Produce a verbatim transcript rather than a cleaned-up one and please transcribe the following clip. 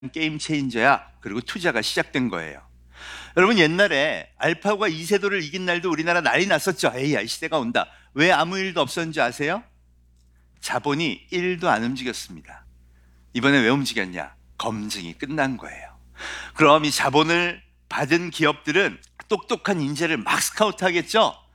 게임 체인저야. 그리고 투자가 시작된 거예요. 여러분, 옛날에 알파고가 이세돌을 이긴 날도 우리나라 난리 났었죠. 에이아이 시대가 온다. 왜 아무 일도 없었는지 아세요? 자본이 일도 안 움직였습니다. 이번에 왜 움직였냐? 검증이 끝난 거예요. 그럼 이 자본을 받은 기업들은 똑똑한 인재를 막 스카우트 하겠죠?